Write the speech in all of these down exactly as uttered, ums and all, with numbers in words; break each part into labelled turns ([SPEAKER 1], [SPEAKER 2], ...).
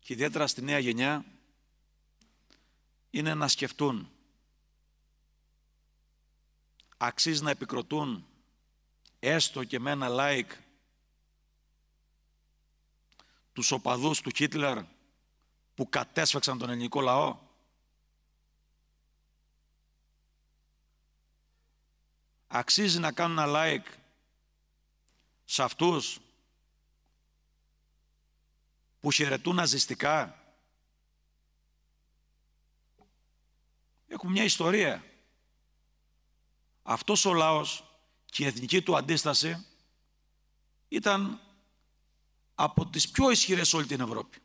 [SPEAKER 1] και ιδιαίτερα στη νέα γενιά είναι να σκεφτούν. Αξίζει να επικροτούν έστω και με ένα like τους οπαδούς του Χίτλερ που κατέσφαξαν τον ελληνικό λαό? Αξίζει να κάνουν ένα like σε αυτούς που χαιρετούν ναζιστικά? Έχουμε μια ιστορία. Αυτός ο λαός και η εθνική του αντίσταση ήταν από τις πιο ισχυρές σε όλη την Ευρώπη.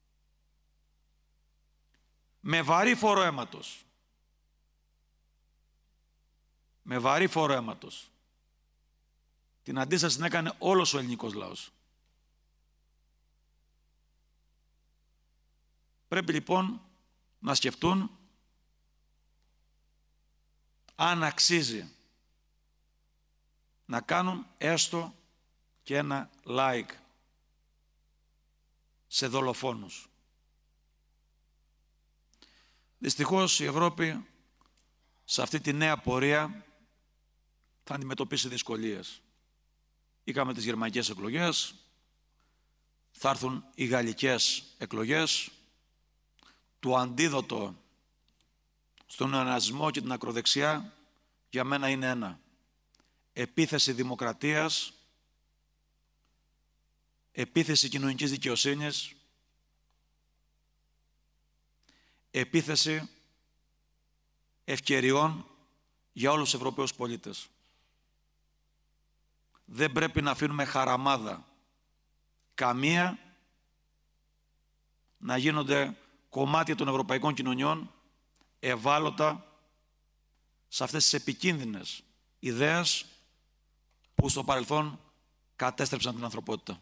[SPEAKER 1] Με βαρύ φόρο αίματος. Με βαρύ φόρο αίματος. Την αντίσταση την έκανε όλος ο ελληνικός λαός. Πρέπει λοιπόν να σκεφτούν αν αξίζει να κάνουν έστω και ένα like σε δολοφόνους. Δυστυχώς η Ευρώπη σε αυτή τη νέα πορεία θα αντιμετωπίσει δυσκολίες. Είχαμε τις γερμανικές εκλογές, θα έρθουν οι γαλλικές εκλογές. Το αντίδοτο στον νεοναζισμό και την ακροδεξιά για μένα είναι ένα. Επίθεση δημοκρατίας, επίθεση κοινωνικής δικαιοσύνης, επίθεση ευκαιριών για όλους τους Ευρωπαίους πολίτες. Δεν πρέπει να αφήνουμε χαραμάδα καμία να γίνονται κομμάτια των ευρωπαϊκών κοινωνιών ευάλωτα σε αυτές τις επικίνδυνες ιδέες που στο παρελθόν κατέστρεψαν την ανθρωπότητα.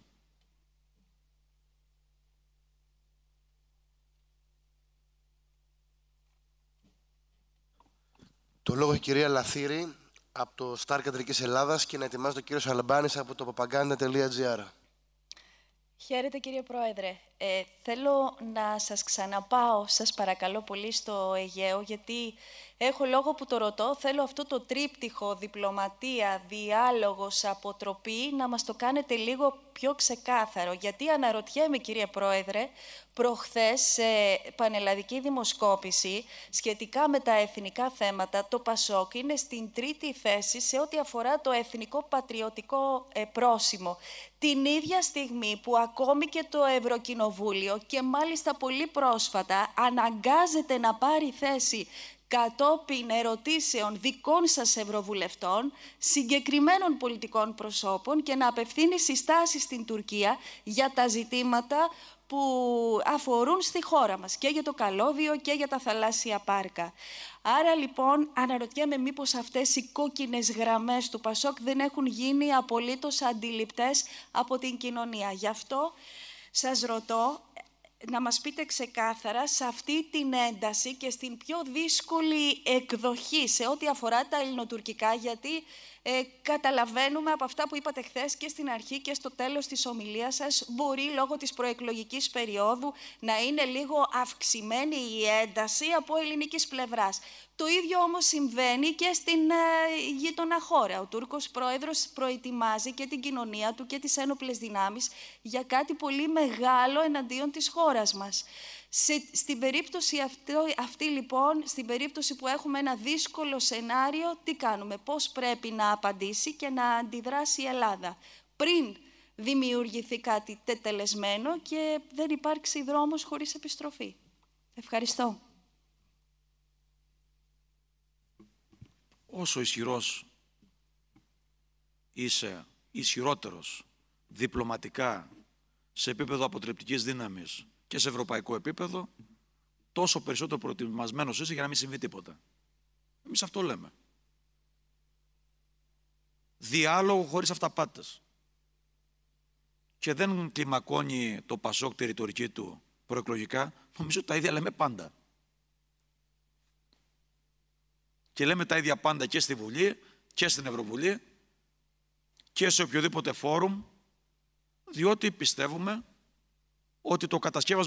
[SPEAKER 2] Το λόγο έχει η κυρία Λαθήρη από το Σταρ Κεντρικής Ελλάδας και να ετοιμάζεται ο κύριος Αλμπάνης από το παπαγκάντα τελεία τζι άρ.
[SPEAKER 3] Χαίρετε κύριε Πρόεδρε. Ε, θέλω να σας ξαναπάω, σας παρακαλώ πολύ, στο Αιγαίο, γιατί έχω λόγο που το ρωτώ. Θέλω αυτό το τρίπτυχο, διπλωματία, διάλογος, αποτροπή, να μας το κάνετε λίγο πιο ξεκάθαρο. Γιατί αναρωτιέμαι, κύριε Πρόεδρε, προχθές σε πανελλαδική δημοσκόπηση σχετικά με τα εθνικά θέματα, το ΠΑΣΟΚ είναι στην τρίτη θέση σε ό,τι αφορά το εθνικό πατριωτικό ε, πρόσημο. Την ίδια στιγμή που ακόμη και το Ευρωκοινοβούλιο, και μάλιστα πολύ πρόσφατα, αναγκάζεται να πάρει θέση κατόπιν ερωτήσεων δικών σας ευρωβουλευτών, συγκεκριμένων πολιτικών προσώπων, και να απευθύνει συστάσεις στην Τουρκία για τα ζητήματα που αφορούν στη χώρα μας, και για το καλώδιο και για τα θαλάσσια πάρκα. Άρα λοιπόν αναρωτιέμαι μήπως αυτές οι κόκκινες γραμμές του ΠΑΣΟΚ δεν έχουν γίνει απολύτως αντιληπτές από την κοινωνία. Γι' αυτό σας ρωτώ να μας πείτε ξεκάθαρα σε αυτή την ένταση και στην πιο δύσκολη εκδοχή σε ό,τι αφορά τα ελληνοτουρκικά, γιατί ε, καταλαβαίνουμε από αυτά που είπατε χθες και στην αρχή και στο τέλος της ομιλίας σας, μπορεί λόγω της προεκλογικής περίοδου να είναι λίγο αυξημένη η ένταση από ελληνικής πλευράς. Το ίδιο όμως συμβαίνει και στην ε, γείτονα χώρα. Ο Τούρκος πρόεδρος προετοιμάζει και την κοινωνία του και τις ένοπλες δυνάμεις για κάτι πολύ μεγάλο εναντίον της χώρας μας. Σε, στην περίπτωση αυτή, αυτή λοιπόν, στην περίπτωση που έχουμε ένα δύσκολο σενάριο, τι κάνουμε, πώς πρέπει να απαντήσει και να αντιδράσει η Ελλάδα πριν δημιουργηθεί κάτι τετελεσμένο και δεν υπάρξει δρόμος χωρίς επιστροφή. Ευχαριστώ.
[SPEAKER 1] Όσο ισχυρός είσαι, ισχυρότερος διπλωματικά σε επίπεδο αποτρεπτικής δύναμης και σε ευρωπαϊκό επίπεδο, τόσο περισσότερο προετοιμασμένος είσαι για να μην συμβεί τίποτα. Εμείς αυτό λέμε. Διάλογο χωρίς αυταπάτες. Και δεν κλιμακώνει το ΠΑΣΟΚ τη ρητορική του προεκλογικά, νομίζω τα ίδια λέμε πάντα. Και λέμε τα ίδια πάντα και στη Βουλή και στην Ευρωβουλή και σε οποιοδήποτε φόρουμ, διότι πιστεύουμε ότι το κατασκεύασμα